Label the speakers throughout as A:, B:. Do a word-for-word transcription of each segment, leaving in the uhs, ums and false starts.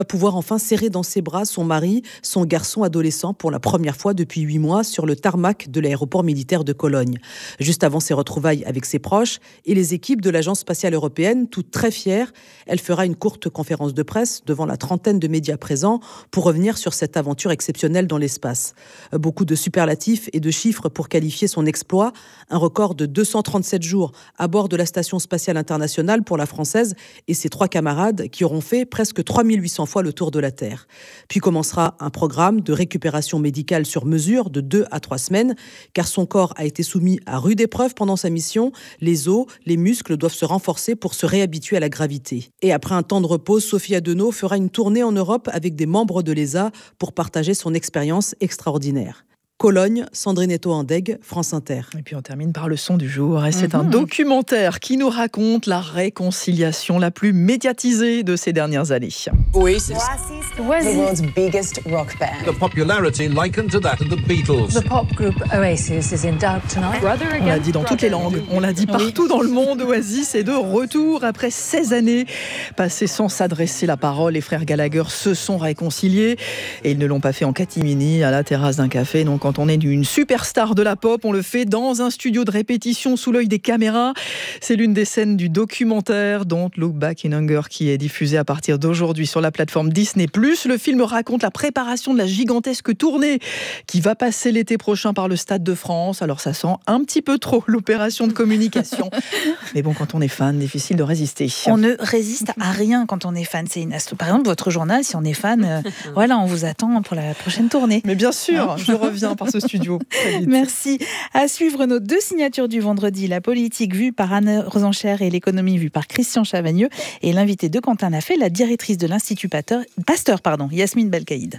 A: va pouvoir enfin serrer dans ses bras son mari, son garçon adolescent, pour la première fois depuis huit mois sur le tarmac de l'aéroport militaire de Cologne. Juste avant ses retrouvailles avec ses proches et les équipes de l'Agence spatiale européenne, toutes très fières, elle fera une courte conférence de presse devant la trentaine de médias présents pour revenir sur cette aventure exceptionnelle dans l'espace. Beaucoup de superlatifs et de chiffres pour qualifier son exploit, un record de deux cent trente-sept jours à bord de la Station spatiale internationale pour la Française et ses trois camarades qui auront fait presque trois mille huit cents fois le tour de la Terre. Puis commencera un programme de récupération médicale sur mesure de deux à trois semaines, car son corps a été soumis à rude épreuve pendant sa mission. Les os, les muscles doivent se renforcer pour se réhabituer à la gravité. Et après un temps de repos, Sophie Adenau fera une tournée en Europe avec des membres de l'E S A pour partager son expérience extraordinaire. Cologne, Sandrine Eto-Andeg, France Inter.
B: Et puis on termine par le son du jour. Et c'est mmh. un documentaire qui nous raconte la réconciliation la plus médiatisée de ces dernières années.
C: Oasis, the world's biggest rock band.
D: The popularity likened to that of the Beatles.
E: The pop group Oasis is in doubt tonight.
B: On l'a dit dans toutes les langues, on l'a dit partout dans le monde. Oasis est de retour après seize années passées sans s'adresser la parole. Les frères Gallagher se sont réconciliés et ils ne l'ont pas fait en catimini à la terrasse d'un café. Donc quand on est une superstar de la pop, on le fait dans un studio de répétition sous l'œil des caméras. C'est l'une des scènes du documentaire Don't Look Back in Anger qui est diffusé à partir d'aujourd'hui sur la plateforme Disney plus. Le film raconte la préparation de la gigantesque tournée qui va passer l'été prochain par le Stade de France. Alors ça sent un petit peu trop l'opération de communication. Mais bon, quand on est fan, difficile de résister.
F: On ne résiste à rien quand on est fan. C'est une asto. Par exemple, votre journal, si on est fan, euh, voilà, on vous attend pour la prochaine tournée.
B: Mais bien sûr, je reviens par ce studio.
F: Merci. À suivre nos deux signatures du vendredi, la politique vue par Anne Rosencher et l'économie vue par Christian Chavagneux, et l'invité de Quentin Lafay, la directrice de l'Institut Pasteur, pardon, Yasmine Belkaïd.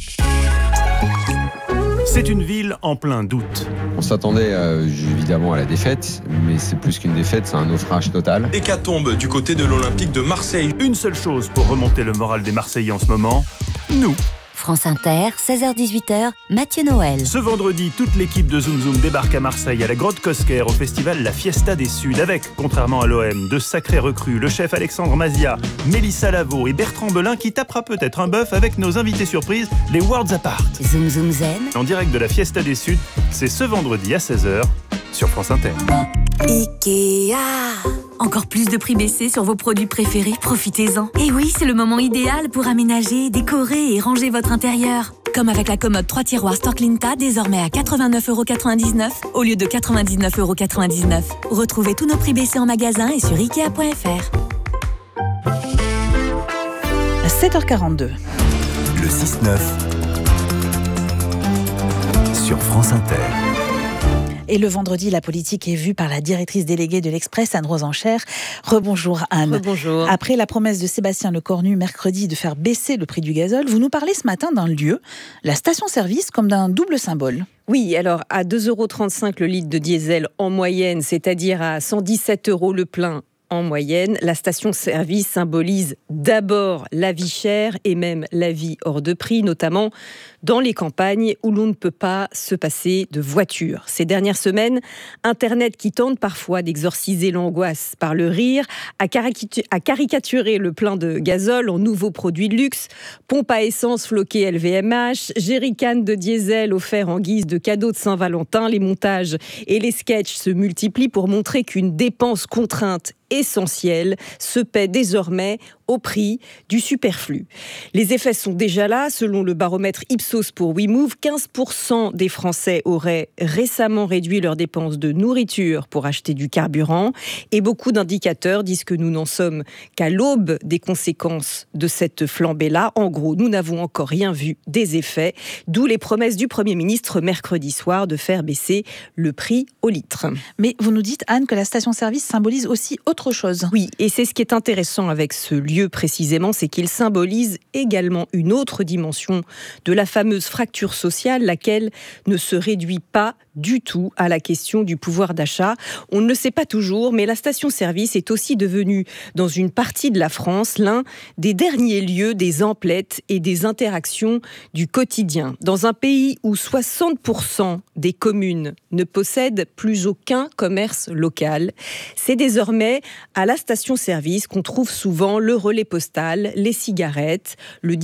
G: C'est une ville en plein doute.
H: On s'attendait euh, évidemment à la défaite, mais c'est plus qu'une défaite, c'est un naufrage total.
I: Hécatombe du côté de l'Olympique de Marseille.
G: Une seule chose pour remonter le moral des Marseillais en ce moment, nous.
J: France Inter, seize heures dix-huit heures, Mathieu Noël.
G: Ce vendredi, toute l'équipe de Zoom Zoom débarque à Marseille à la Grotte Cosquer au festival La Fiesta des Suds avec, contrairement à l'O M, de sacrés recrues, le chef Alexandre Mazia, Mélissa Lavo et Bertrand Belin qui tapera peut-être un bœuf avec nos invités surprises, les Worlds Apart.
J: Zoom Zoom Zen.
G: En direct de la Fiesta des Suds, c'est ce vendredi à seize heures sur France Inter.
J: Ikea. Encore plus de prix baissés sur vos produits préférés, profitez-en. Et oui, c'est le moment idéal pour aménager, décorer et ranger votre intérieur. Comme avec la commode trois tiroirs Storklinta, désormais à quatre-vingt-neuf euros quatre-vingt-dix-neuf au lieu de quatre-vingt-dix-neuf euros quatre-vingt-dix-neuf. Retrouvez tous nos prix baissés en magasin et sur ikea point f r.
F: À sept heures quarante-deux.
K: Le six neuf sur France Inter.
F: Et le vendredi, la politique est vue par la directrice déléguée de l'Express, Anne Rosencher. Rebonjour Anne.
L: Rebonjour.
F: Après la promesse de Sébastien Lecornu mercredi de faire baisser le prix du gazole, vous nous parlez ce matin d'un lieu, la station-service, comme d'un double symbole.
L: Oui, alors à deux euros trente-cinq le litre de diesel en moyenne, c'est-à-dire à cent dix-sept euros le plein en moyenne, la station-service symbolise d'abord la vie chère et même la vie hors de prix, notamment dans les campagnes où l'on ne peut pas se passer de voiture. Ces dernières semaines, Internet qui tente parfois d'exorciser l'angoisse par le rire, a caricaturé le plein de gazole en nouveaux produits de luxe, pompe à essence floquée L V M H, jerrycan de diesel offert en guise de cadeau de Saint-Valentin. Les montages et les sketchs se multiplient pour montrer qu'une dépense contrainte essentielle se paie désormais au prix du superflu. Les effets sont déjà là. Selon le baromètre Ipsos pour WeMove, quinze pour cent des Français auraient récemment réduit leurs dépenses de nourriture pour acheter du carburant. Et beaucoup d'indicateurs disent que nous n'en sommes qu'à l'aube des conséquences de cette flambée-là. En gros, nous n'avons encore rien vu des effets, d'où les promesses du Premier ministre mercredi soir de faire baisser le prix au litre.
F: Mais vous nous dites, Anne, que la station-service symbolise aussi autre chose.
L: Oui, et c'est ce qui est intéressant avec ce lieu précisément, c'est qu'il symbolise également une autre dimension de la fameuse fracture sociale, laquelle ne se réduit pas du tout à la question du pouvoir d'achat. On ne le sait pas toujours, mais la station-service est aussi devenue, dans une partie de la France, l'un des derniers lieux des emplettes et des interactions du quotidien. Dans un pays où soixante pour cent des communes ne possèdent plus aucun commerce local, c'est désormais à la station-service qu'on trouve souvent le relais postal, les cigarettes, le